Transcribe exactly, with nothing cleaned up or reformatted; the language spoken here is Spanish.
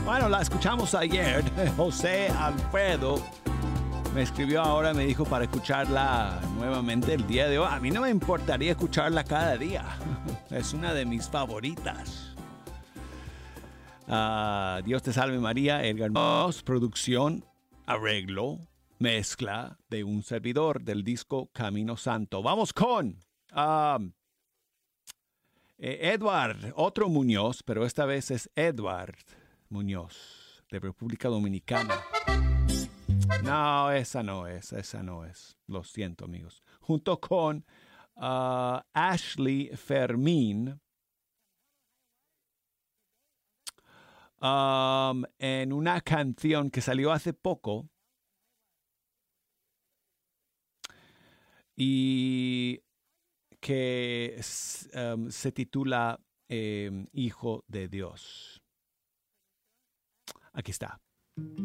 Bueno, la escuchamos ayer. José Alfredo me escribió ahora, me dijo para escucharla nuevamente el día de hoy. A mí no me importaría escucharla cada día. Es una de mis favoritas. Uh, Dios te salve María, Edgar Moss, producción, arreglo, mezcla de un servidor del disco Camino Santo. Vamos con uh, Edward, otro Muñoz, pero esta vez es Edward Muñoz, de República Dominicana. No, esa no es, esa no es. Lo siento, amigos. Junto con uh, Ashley Fermín, um, en una canción que salió hace poco y que um, se titula eh, Hijo de Dios. Aquí está.